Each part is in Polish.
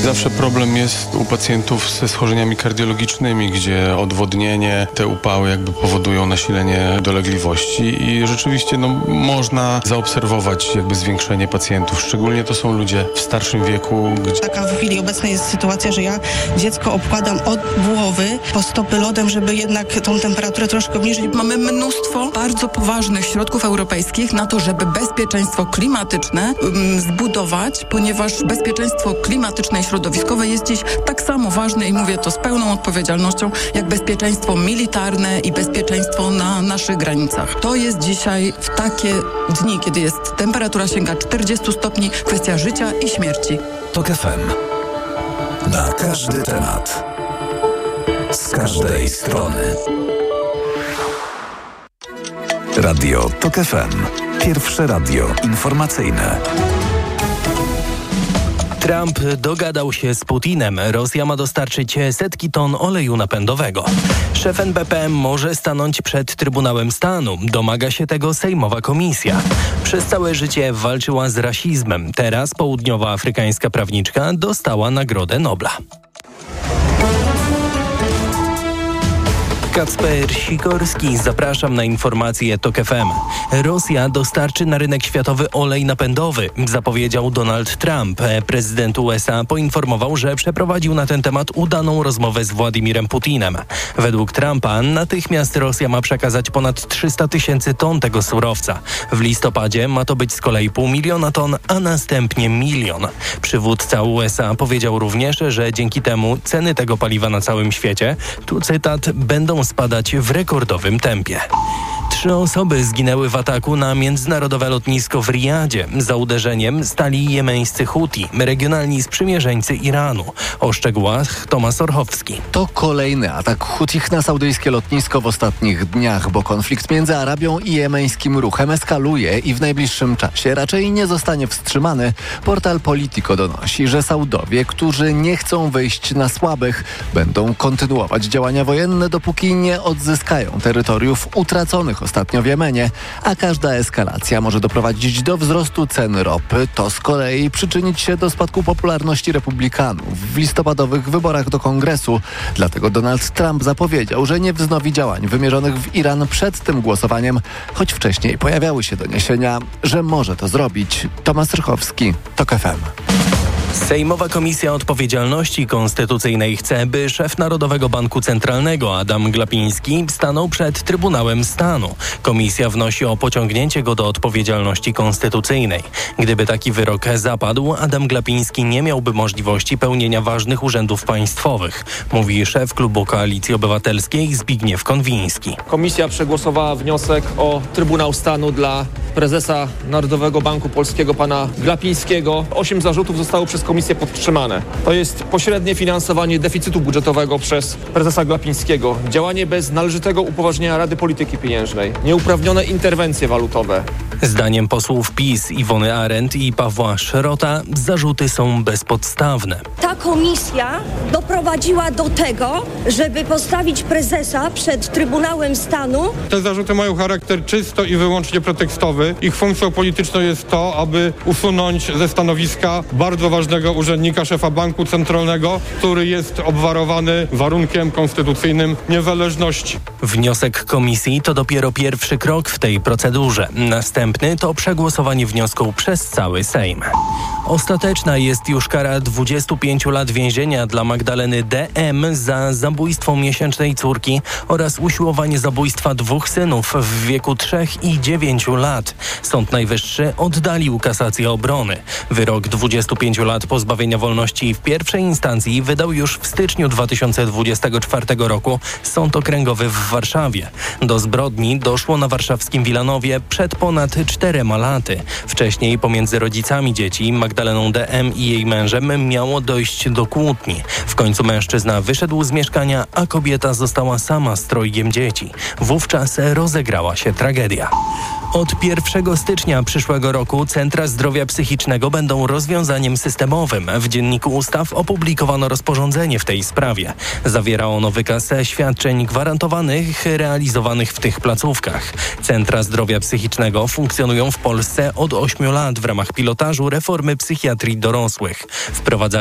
Zawsze problem jest u pacjentów ze schorzeniami kardiologicznymi, gdzie odwodnienie, te upały jakby powodują nasilenie dolegliwości i rzeczywiście można zaobserwować jakby zwiększenie pacjentów. Szczególnie to są ludzie w starszym wieku. Taka w chwili obecnej jest sytuacja, że ja dziecko obkładam od głowy po stopy lodem, żeby jednak tą temperaturę troszkę obniżyć. Mamy mnóstwo bardzo poważnych środków europejskich na to, żeby bezpieczeństwo klimatyczne zbudować, ponieważ bezpieczeństwo klimatyczne i środowiskowe jest dziś tak samo ważne i mówię to z pełną odpowiedzialnością, jak bezpieczeństwo militarne i bezpieczeństwo na naszych granicach. To jest dzisiaj w takie dni, kiedy temperatura sięga 40 stopni, kwestia życia i śmierci. TOK FM. Na każdy temat. Z każdej strony. Radio TOK FM. Pierwsze radio informacyjne. Trump dogadał się z Putinem. Rosja ma dostarczyć setki ton oleju napędowego. Szef NBP może stanąć przed Trybunałem Stanu. Domaga się tego sejmowa komisja. Przez całe życie walczyła z rasizmem. Teraz południowoafrykańska prawniczka dostała Nagrodę Nobla. Kacper Sikorski, zapraszam na informacje TOK FM. Rosja dostarczy na rynek światowy olej napędowy, zapowiedział Donald Trump. Prezydent USA poinformował, że przeprowadził na ten temat udaną rozmowę z Władimirem Putinem. Według Trumpa natychmiast Rosja ma przekazać ponad 300 000 ton tego surowca. W listopadzie ma to być z kolei 500 000 ton, a następnie 1 milion. Przywódca USA powiedział również, że dzięki temu ceny tego paliwa na całym świecie, tu cytat, będą spadać w rekordowym tempie. 3 osoby zginęły w ataku na międzynarodowe lotnisko w Riyadzie. Za uderzeniem stali jemeńscy Huti, regionalni sprzymierzeńcy Iranu. O szczegółach Tomasz Orchowski. To kolejny atak Hutich na saudyjskie lotnisko w ostatnich dniach, bo konflikt między Arabią i jemeńskim ruchem eskaluje i w najbliższym czasie raczej nie zostanie wstrzymany. Portal Politico donosi, że Saudowie, którzy nie chcą wyjść na słabych, będą kontynuować działania wojenne, dopóki nie odzyskają terytoriów utraconych ostatnio w Jemenie, a każda eskalacja może doprowadzić do wzrostu cen ropy. To z kolei przyczynić się do spadku popularności republikanów w listopadowych wyborach do Kongresu. Dlatego Donald Trump zapowiedział, że nie wznowi działań wymierzonych w Iran przed tym głosowaniem, choć wcześniej pojawiały się doniesienia, że może to zrobić. Tomasz Rychowski, TOK FM. Sejmowa Komisja Odpowiedzialności Konstytucyjnej chce, by szef Narodowego Banku Centralnego Adam Glapiński stanął przed Trybunałem Stanu. Komisja wnosi o pociągnięcie go do odpowiedzialności konstytucyjnej. Gdyby taki wyrok zapadł, Adam Glapiński nie miałby możliwości pełnienia ważnych urzędów państwowych, mówi szef klubu Koalicji Obywatelskiej Zbigniew Konwiński. Komisja przegłosowała wniosek o Trybunał Stanu dla prezesa Narodowego Banku Polskiego pana Glapińskiego. 8 zarzutów zostało przez komisję podtrzymane. To jest pośrednie finansowanie deficytu budżetowego przez prezesa Glapińskiego, działanie bez należytego upoważnienia Rady Polityki Pieniężnej, nieuprawnione interwencje walutowe. Zdaniem posłów PiS Iwony Arendt i Pawła Szrota zarzuty są bezpodstawne. Ta komisja doprowadziła do tego, żeby postawić prezesa przed Trybunałem Stanu. Te zarzuty mają charakter czysto i wyłącznie pretekstowy. Ich funkcją polityczną jest to, aby usunąć ze stanowiska bardzo ważnego urzędnika, szefa Banku Centralnego, który jest obwarowany warunkiem konstytucyjnym niezależności. Wniosek komisji to dopiero pierwszy krok w tej procedurze. Następny to przegłosowanie wniosku przez cały Sejm. Ostateczna jest już kara 25 lat więzienia dla Magdaleny D.M. za zabójstwo miesięcznej córki oraz usiłowanie zabójstwa 2 synów w wieku 3 i 9 lat. Sąd Najwyższy oddalił kasację obrony. Wyrok 25 lat pozbawienia wolności w pierwszej instancji wydał już w styczniu 2024 roku Sąd Okręgowy w Warszawie. Do zbrodni doszło na warszawskim Wilanowie przed ponad 4 laty. Wcześniej pomiędzy rodzicami dzieci, Magdaleną D.M. i jej mężem, miało dojść do kłótni. W końcu mężczyzna wyszedł z mieszkania, a kobieta została sama z 3 dzieci. Wówczas rozegrała się tragedia. Od 1 stycznia przyszłego roku centra zdrowia psychicznego będą rozwiązaniem systemowym. W Dzienniku Ustaw opublikowano rozporządzenie w tej sprawie. Zawiera ono wykaz świadczeń gwarantowanych realizowanych w tych placówkach. Centra zdrowia psychicznego funkcjonują w Polsce od 8 lat w ramach pilotażu reformy psychiatrii dorosłych. Wprowadzają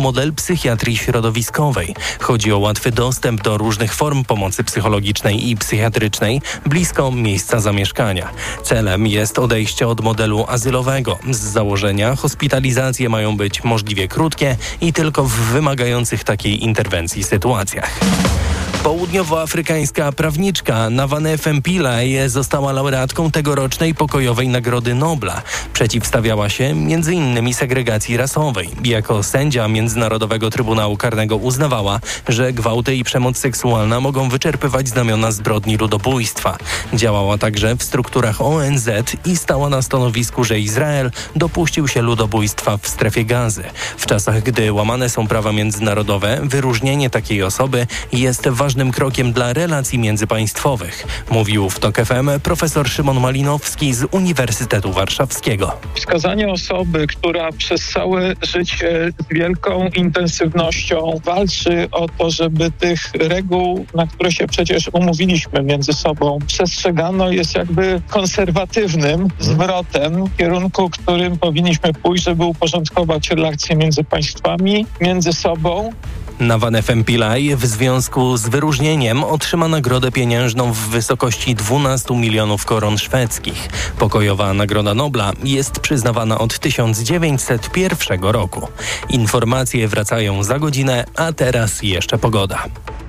model psychiatrii środowiskowej. Chodzi o łatwy dostęp do różnych form pomocy psychologicznej i psychiatrycznej blisko miejsca zamieszkania. Celem jest odejście od modelu azylowego. Z założenia hospitalizacje mają być możliwie krótkie i tylko w wymagających takiej interwencji sytuacjach. Południowoafrykańska prawniczka Nawane Pillay została laureatką tegorocznej Pokojowej Nagrody Nobla. Przeciwstawiała się m.in. segregacji rasowej. Jako sędzia Międzynarodowego Trybunału Karnego uznawała, że gwałty i przemoc seksualna mogą wyczerpywać znamiona zbrodni ludobójstwa. Działała także w strukturach ONZ i stała na stanowisku, że Izrael dopuścił się ludobójstwa w strefie Gazy. W czasach, gdy łamane są prawa międzynarodowe, wyróżnienie takiej osoby jest ważnym krokiem dla relacji międzypaństwowych, mówił w TOK FM profesor Szymon Malinowski z Uniwersytetu Warszawskiego. Wskazanie osoby, która przez całe życie z wielką intensywnością walczy o to, żeby tych reguł, na które się przecież umówiliśmy między sobą, przestrzegano, jest jakby konserwatywnym zwrotem w kierunku, którym powinniśmy pójść, żeby uporządkować relacje między państwami, między sobą. Nawane Pillay w związku z wyróżnieniem otrzyma nagrodę pieniężną w wysokości 12 milionów koron szwedzkich. Pokojowa Nagroda Nobla jest przyznawana od 1901 roku. Informacje wracają za godzinę, a teraz jeszcze pogoda.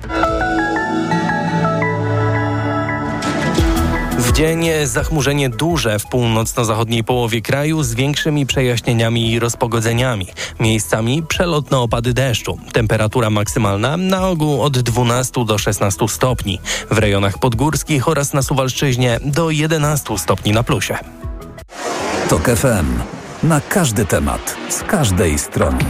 W dzień zachmurzenie duże w północno-zachodniej połowie kraju z większymi przejaśnieniami i rozpogodzeniami. Miejscami przelotne opady deszczu. Temperatura maksymalna na ogół od 12 do 16 stopni. W rejonach podgórskich oraz na Suwalszczyźnie do 11 stopni na plusie. TOK FM. Na każdy temat, z każdej strony.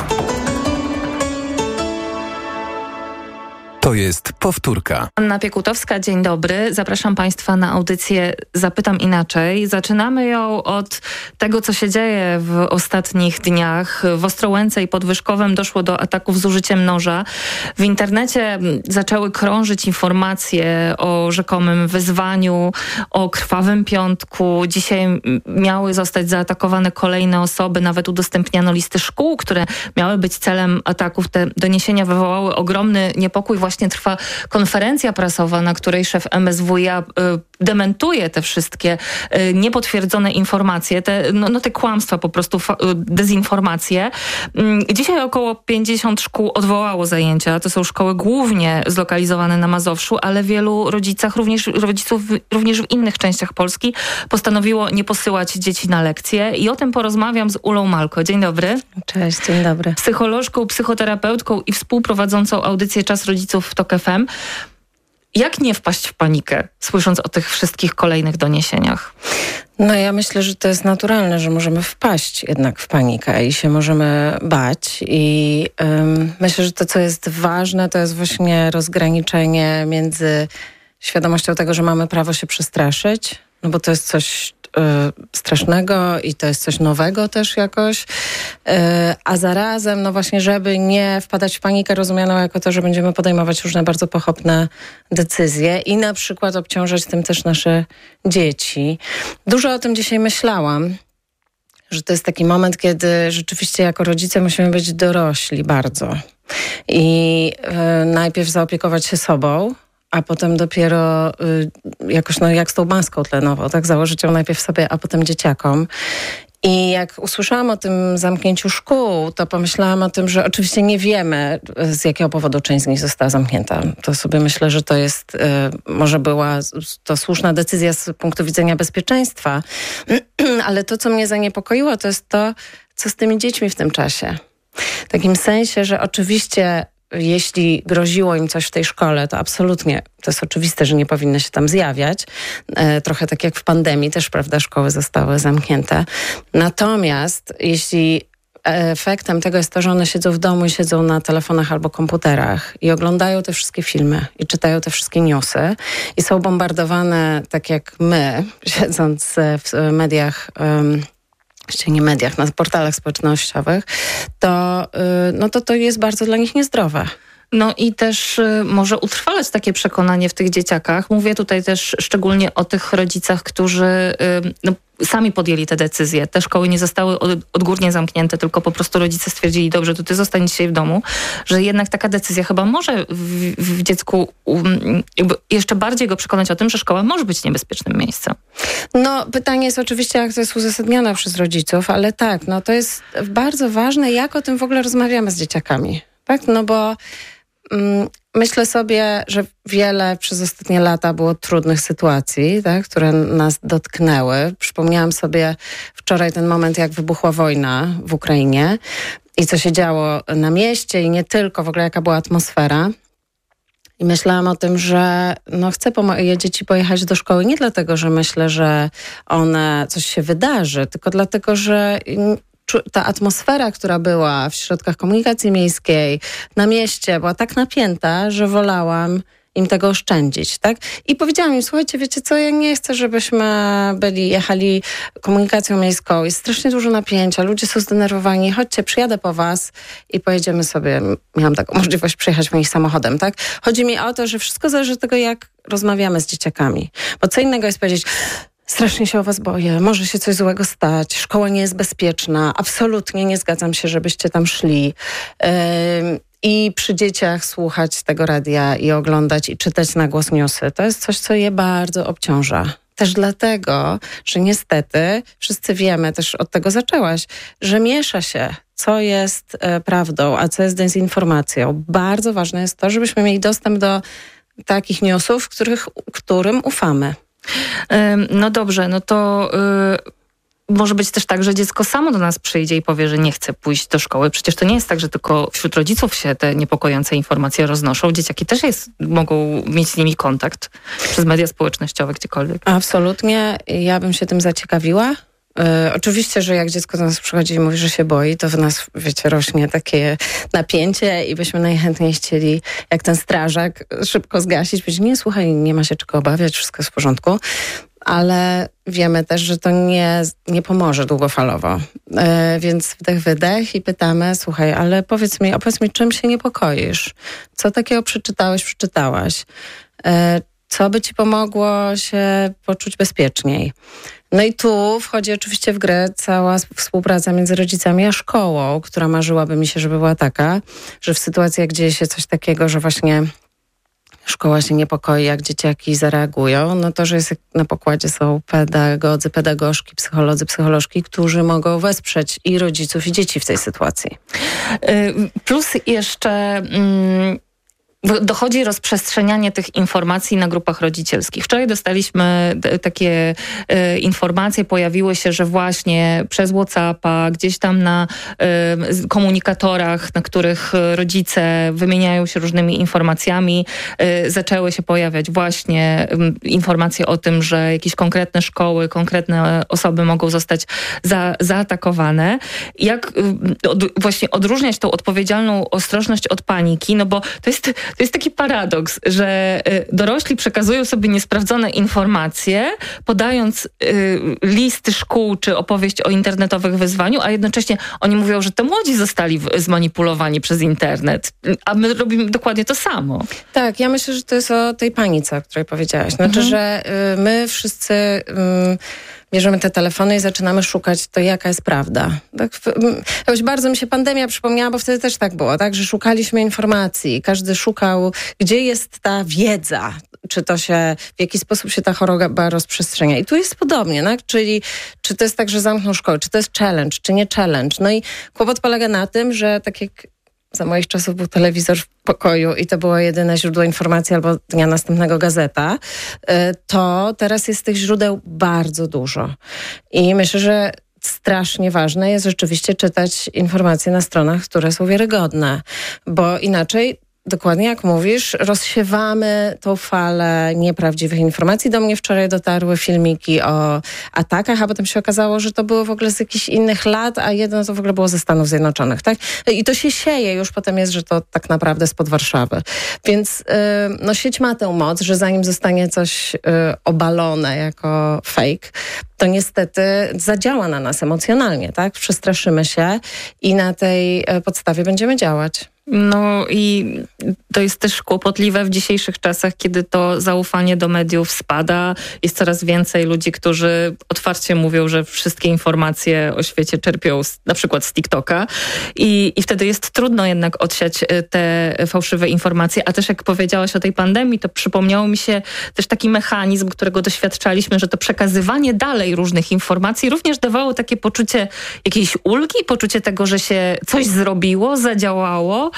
To jest powtórka. Anna Piekutowska, dzień dobry. Zapraszam Państwa na audycję Zapytam Inaczej. Zaczynamy ją od tego, co się dzieje w ostatnich dniach. W Ostrołęce i Podwyżkowem doszło do ataków z użyciem noża. W internecie zaczęły krążyć informacje o rzekomym wyzwaniu, o krwawym piątku. Dzisiaj miały zostać zaatakowane kolejne osoby. Nawet udostępniano listy szkół, które miały być celem ataków. Te doniesienia wywołały ogromny niepokój. Właśnie trwa konferencja prasowa, na której szef MSWiA dementuje te wszystkie niepotwierdzone informacje, te kłamstwa, po prostu dezinformacje. Dzisiaj około 50 szkół odwołało zajęcia. To są szkoły głównie zlokalizowane na Mazowszu, ale wielu rodziców również w innych częściach Polski postanowiło nie posyłać dzieci na lekcje. I o tym porozmawiam z Ulą Malko. Dzień dobry. Cześć, dzień dobry. Psycholożką, psychoterapeutką i współprowadzącą audycję Czas Rodziców w TOK FM. Jak nie wpaść w panikę, słysząc o tych wszystkich kolejnych doniesieniach? No ja myślę, że to jest naturalne, że możemy wpaść jednak w panikę i się możemy bać. I myślę, że to, co jest ważne, to jest właśnie rozgraniczenie między świadomością tego, że mamy prawo się przestraszyć, no bo to jest coś strasznego i to jest coś nowego też jakoś, a zarazem, no właśnie, żeby nie wpadać w panikę rozumianą jako to, że będziemy podejmować różne bardzo pochopne decyzje i na przykład obciążać tym też nasze dzieci. Dużo o tym dzisiaj myślałam, że to jest taki moment, kiedy rzeczywiście jako rodzice musimy być dorośli bardzo i najpierw zaopiekować się sobą, a potem dopiero jakoś, jak z tą maską tlenową, tak, założyć ją najpierw sobie, a potem dzieciakom. I jak usłyszałam o tym zamknięciu szkół, to pomyślałam o tym, że oczywiście nie wiemy, z jakiego powodu część z nich została zamknięta. To sobie myślę, że to jest, może była to słuszna decyzja z punktu widzenia bezpieczeństwa, ale to, co mnie zaniepokoiło, to jest to, co z tymi dziećmi w tym czasie. W takim sensie, że oczywiście jeśli groziło im coś w tej szkole, to absolutnie, to jest oczywiste, że nie powinny się tam zjawiać. Trochę tak jak w pandemii też, prawda, szkoły zostały zamknięte. Natomiast jeśli efektem tego jest to, że one siedzą w domu i siedzą na telefonach albo komputerach i oglądają te wszystkie filmy i czytają te wszystkie newsy i są bombardowane tak jak my, siedząc w mediach, właściwie nie mediach, na portalach społecznościowych, to jest bardzo dla nich niezdrowe. No i też może utrwalać takie przekonanie w tych dzieciakach. Mówię tutaj też szczególnie o tych rodzicach, którzy sami podjęli te decyzje. Te szkoły nie zostały odgórnie zamknięte, tylko po prostu rodzice stwierdzili, dobrze, to ty zostań dzisiaj w domu, że jednak taka decyzja chyba może w dziecku jakby jeszcze bardziej go przekonać o tym, że szkoła może być niebezpiecznym miejscem. No, pytanie jest oczywiście, jak to jest uzasadnione przez rodziców, ale tak, no to jest bardzo ważne, jak o tym w ogóle rozmawiamy z dzieciakami. Tak? No bo myślę sobie, że wiele przez ostatnie lata było trudnych sytuacji, tak, które nas dotknęły. Przypomniałam sobie wczoraj ten moment, jak wybuchła wojna w Ukrainie i co się działo na mieście i nie tylko, w ogóle jaka była atmosfera. I myślałam o tym, że chcę moje dzieci pojechać do szkoły nie dlatego, że myślę, że coś się wydarzy, tylko dlatego, że ta atmosfera, która była w środkach komunikacji miejskiej, na mieście, była tak napięta, że wolałam im tego oszczędzić, tak? I powiedziałam im, słuchajcie, wiecie co, ja nie chcę, żebyśmy jechali komunikacją miejską, jest strasznie dużo napięcia, ludzie są zdenerwowani, chodźcie, przyjadę po was i pojedziemy sobie, miałam taką możliwość przyjechać moim samochodem, tak? Chodzi mi o to, że wszystko zależy od tego, jak rozmawiamy z dzieciakami, bo co innego jest powiedzieć, strasznie się o was boję, może się coś złego stać, szkoła nie jest bezpieczna, absolutnie nie zgadzam się, żebyście tam szli. I przy dzieciach słuchać tego radia i oglądać i czytać na głos newsy. To jest coś, co je bardzo obciąża. Też dlatego, że niestety wszyscy wiemy, też od tego zaczęłaś, że miesza się, co jest prawdą, a co jest dezinformacją. Bardzo ważne jest to, żebyśmy mieli dostęp do takich newsów, którym ufamy. No dobrze, no to może być też tak, że dziecko samo do nas przyjdzie i powie, że nie chce pójść do szkoły. Przecież to nie jest tak, że tylko wśród rodziców się te niepokojące informacje roznoszą. Dzieciaki też mogą mieć z nimi kontakt przez media społecznościowe, gdziekolwiek. Absolutnie. Ja bym się tym zaciekawiła. Oczywiście, że jak dziecko do nas przychodzi i mówi, że się boi, to w nas, wiecie, rośnie takie napięcie i byśmy najchętniej chcieli, jak ten strażak, szybko zgasić. Powiedzieć, nie, słuchaj, nie ma się czego obawiać, wszystko jest w porządku. Ale wiemy też, że to nie pomoże długofalowo. Więc wdech, wydech i pytamy, słuchaj, ale opowiedz mi, czym się niepokoisz? Co takiego przeczytałaś? Co by ci pomogło się poczuć bezpieczniej? No i tu wchodzi oczywiście w grę cała współpraca między rodzicami a szkołą, która marzyłaby mi się, żeby była taka, że w sytuacji, jak dzieje się coś takiego, że właśnie szkoła się niepokoi, jak dzieciaki zareagują, no to, że na pokładzie są pedagodzy, pedagogzki, psycholodzy, psycholożki, którzy mogą wesprzeć i rodziców, i dzieci w tej sytuacji. Plus jeszcze dochodzi rozprzestrzenianie tych informacji na grupach rodzicielskich. Wczoraj dostaliśmy takie informacje, pojawiły się, że właśnie przez WhatsAppa, gdzieś tam na komunikatorach, na których rodzice wymieniają się różnymi informacjami, zaczęły się pojawiać właśnie informacje o tym, że jakieś konkretne szkoły, konkretne osoby mogą zostać zaatakowane. Jak właśnie odróżniać tą odpowiedzialną ostrożność od paniki? No bo to jest taki paradoks, że dorośli przekazują sobie niesprawdzone informacje, podając listy szkół czy opowieść o internetowych wyzwaniu, a jednocześnie oni mówią, że to młodzi zostali zmanipulowani przez internet, a my robimy dokładnie to samo. Tak, ja myślę, że to jest o tej panice, o której powiedziałaś. Znaczy, że my wszyscy bierzemy te telefony i zaczynamy szukać to, jaka jest prawda. Tak? Jakoś bardzo mi się pandemia przypomniała, bo wtedy też tak było, tak? Że szukaliśmy informacji. Każdy szukał, gdzie jest ta wiedza, w jaki sposób się ta choroba rozprzestrzenia. I tu jest podobnie, tak? Czyli czy to jest tak, że zamkną szkołę, czy to jest challenge, czy nie challenge. No i kłopot polega na tym, że tak jak za moich czasów był telewizor w pokoju i to było jedyne źródło informacji albo dnia następnego gazeta, to teraz jest tych źródeł bardzo dużo. I myślę, że strasznie ważne jest rzeczywiście czytać informacje na stronach, które są wiarygodne, bo inaczej, dokładnie jak mówisz, rozsiewamy tą falę nieprawdziwych informacji. Do mnie wczoraj dotarły filmiki o atakach, a potem się okazało, że to było w ogóle z jakichś innych lat, a jedno to w ogóle było ze Stanów Zjednoczonych, tak? I to się sieje, już potem jest, że to tak naprawdę spod Warszawy. Więc sieć ma tę moc, że zanim zostanie coś obalone jako fake, to niestety zadziała na nas emocjonalnie, tak? Przestraszymy się i na tej podstawie będziemy działać. No i to jest też kłopotliwe w dzisiejszych czasach, kiedy to zaufanie do mediów spada. Jest coraz więcej ludzi, którzy otwarcie mówią, że wszystkie informacje o świecie czerpią na przykład z TikToka i wtedy jest trudno jednak odsiać te fałszywe informacje. A też jak powiedziałaś o tej pandemii, to przypomniało mi się też taki mechanizm, którego doświadczaliśmy, że to przekazywanie dalej różnych informacji również dawało takie poczucie jakiejś ulgi, poczucie tego, że się coś zrobiło, zadziałało,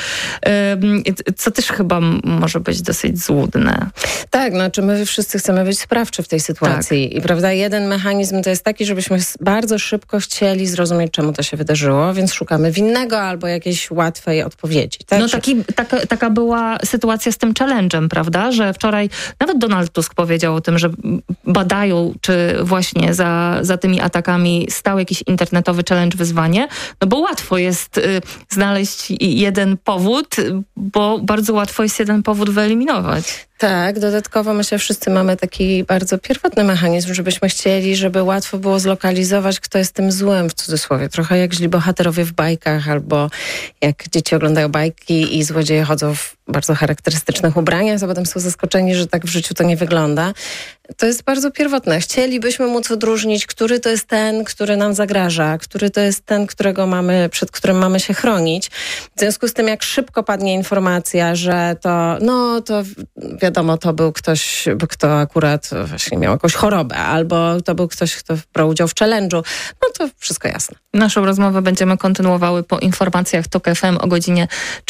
co też chyba może być dosyć złudne. Tak, znaczy my wszyscy chcemy być sprawczy w tej sytuacji. Tak. I prawda, jeden mechanizm to jest taki, żebyśmy bardzo szybko chcieli zrozumieć, czemu to się wydarzyło, więc szukamy winnego albo jakiejś łatwej odpowiedzi. Tak? No taka była sytuacja z tym challenge'em, prawda, że wczoraj nawet Donald Tusk powiedział o tym, że badają, czy właśnie za tymi atakami stał jakiś internetowy challenge, wyzwanie, no bo łatwo jest znaleźć jeden powód, bo bardzo łatwo jest jeden powód wyeliminować. Tak, dodatkowo myślę, że wszyscy mamy taki bardzo pierwotny mechanizm, żebyśmy chcieli, żeby łatwo było zlokalizować, kto jest tym złym, w cudzysłowie. Trochę jak źli bohaterowie w bajkach, albo jak dzieci oglądają bajki i złodzieje chodzą w bardzo charakterystycznych ubraniach, a potem są zaskoczeni, że tak w życiu to nie wygląda. To jest bardzo pierwotne. Chcielibyśmy móc odróżnić, który to jest ten, który nam zagraża, który to jest ten, przed którym mamy się chronić. W związku z tym, jak szybko padnie informacja, że to wiadomo, to był ktoś, kto akurat właśnie miał jakąś chorobę, albo to był ktoś, kto brał udział w challenge'u, no to wszystko jasne. Naszą rozmowę będziemy kontynuowały po informacjach TOK FM o godzinie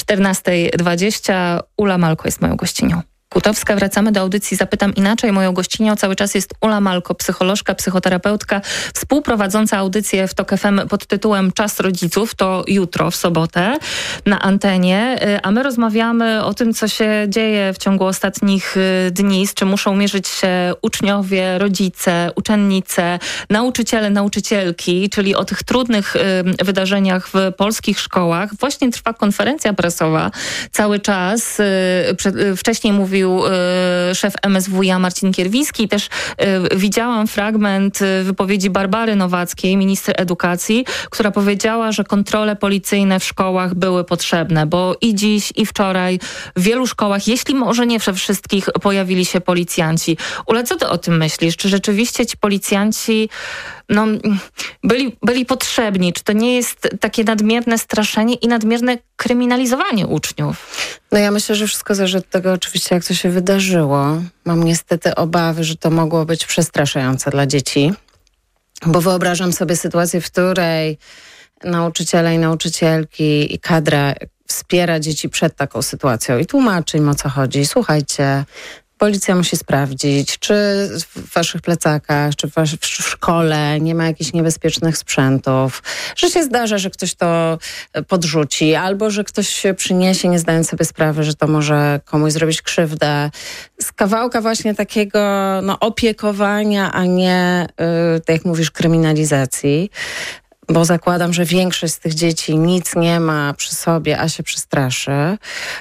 14:20. Ula Malko jest moją gościnią. Kutowska. Wracamy do audycji Zapytam Inaczej. Moją gościnią cały czas jest Ula Malko, psycholożka, psychoterapeutka, współprowadząca audycję w TOK FM pod tytułem Czas Rodziców. To jutro, w sobotę, na antenie. A my rozmawiamy o tym, co się dzieje w ciągu ostatnich dni, z czym muszą mierzyć się uczniowie, rodzice, uczennice, nauczyciele, nauczycielki, czyli o tych trudnych wydarzeniach w polskich szkołach. Właśnie trwa konferencja prasowa cały czas. Wcześniej mówił szef MSWiA Marcin Kierwiński. Też widziałam fragment wypowiedzi Barbary Nowackiej, minister edukacji, która powiedziała, że kontrole policyjne w szkołach były potrzebne, bo i dziś, i wczoraj w wielu szkołach, jeśli może nie we wszystkich, pojawili się policjanci. Ula, co ty o tym myślisz? Czy rzeczywiście ci policjanci byli potrzebni? Czy to nie jest takie nadmierne straszenie i nadmierne kryminalizowanie uczniów? No ja myślę, że wszystko zależy od tego oczywiście, jak to się wydarzyło. Mam niestety obawy, że to mogło być przestraszające dla dzieci, bo wyobrażam sobie sytuację, w której nauczyciele i nauczycielki i kadra wspiera dzieci przed taką sytuacją i tłumaczy im, o co chodzi. Słuchajcie, policja musi sprawdzić, czy w waszych plecakach, czy w szkole nie ma jakichś niebezpiecznych sprzętów, że się zdarza, że ktoś to podrzuci, albo że ktoś się przyniesie, nie zdając sobie sprawy, że to może komuś zrobić krzywdę. Z kawałka właśnie takiego opiekowania, a nie, tak jak mówisz, kryminalizacji. Bo zakładam, że większość z tych dzieci nic nie ma przy sobie, a się przestraszy.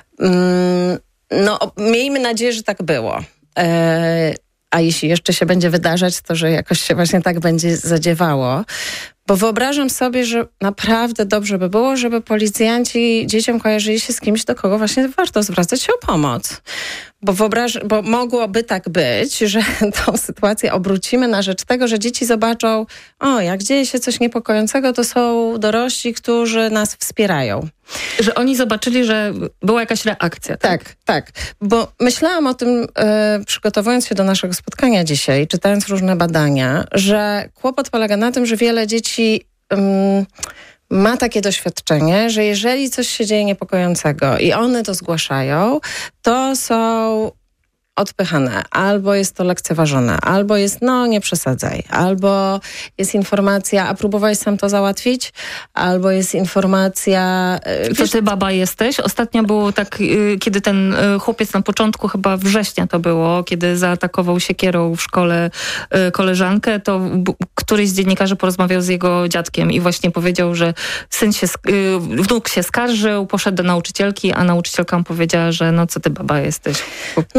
Miejmy nadzieję, że tak było. A jeśli jeszcze się będzie wydarzać, to że jakoś się właśnie tak będzie zadziewało. Bo wyobrażam sobie, że naprawdę dobrze by było, żeby policjanci dzieciom kojarzyli się z kimś, do kogo właśnie warto zwracać się o pomoc. Bo mogłoby tak być, że tą sytuację obrócimy na rzecz tego, że dzieci zobaczą, jak dzieje się coś niepokojącego, to są dorośli, którzy nas wspierają. Że oni zobaczyli, że była jakaś reakcja. Tak. Bo myślałam o tym, przygotowując się do naszego spotkania dzisiaj, czytając różne badania, że kłopot polega na tym, że wiele dzieci ma takie doświadczenie, że jeżeli coś się dzieje niepokojącego i one to zgłaszają, to są odpychane, albo jest to lekceważone, albo jest nie przesadzaj, albo jest informacja, a próbowałeś sam to załatwić, albo jest informacja... To ty baba jesteś? Ostatnio było tak, kiedy ten chłopiec na początku chyba września to było, kiedy zaatakował siekierą w szkole koleżankę, to któryś z dziennikarzy porozmawiał z jego dziadkiem i właśnie powiedział, że wnuk się skarżył, poszedł do nauczycielki, a nauczycielka mu powiedziała, że co ty baba jesteś? No właśnie, więc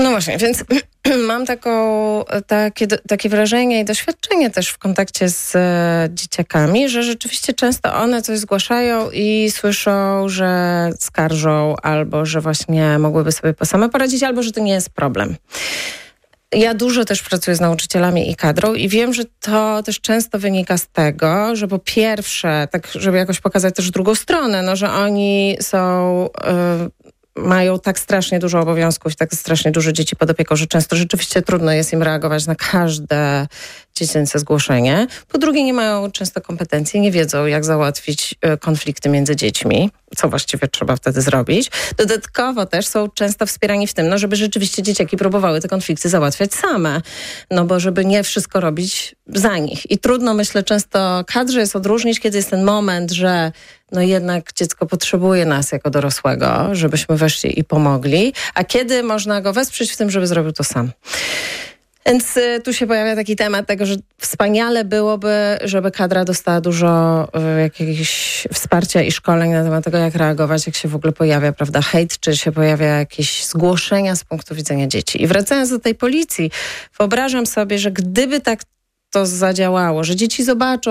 Więc mam takie wrażenie i doświadczenie też w kontakcie z dzieciakami, że rzeczywiście często one coś zgłaszają i słyszą, że skarżą albo że właśnie mogłyby sobie same poradzić, albo że to nie jest problem. Ja dużo też pracuję z nauczycielami i kadrą i wiem, że to też często wynika z tego, że po pierwsze, tak żeby jakoś pokazać też drugą stronę, no, że oni są... mają tak strasznie dużo obowiązków i tak strasznie dużo dzieci pod opieką, że często rzeczywiście trudno jest im reagować na każde dziecięce zgłoszenie. Po drugie, nie mają często kompetencji, nie wiedzą, jak załatwić konflikty między dziećmi, co właściwie trzeba wtedy zrobić. Dodatkowo też są często wspierani w tym, no, żeby rzeczywiście dzieciaki próbowały te konflikty załatwiać same, no bo żeby nie wszystko robić za nich. I trudno, myślę, często kadrze jest odróżnić, kiedy jest ten moment, że no jednak dziecko potrzebuje nas jako dorosłego, żebyśmy weszli i pomogli, a kiedy można go wesprzeć w tym, żeby zrobił to sam. Więc tu się pojawia taki temat tego, że wspaniale byłoby, żeby kadra dostała dużo jakiegoś wsparcia i szkoleń na temat tego, jak reagować, jak się w ogóle pojawia, prawda, hejt, czy się pojawia jakieś zgłoszenia z punktu widzenia dzieci. I wracając do tej policji, wyobrażam sobie, że gdyby tak to zadziałało, że dzieci zobaczą,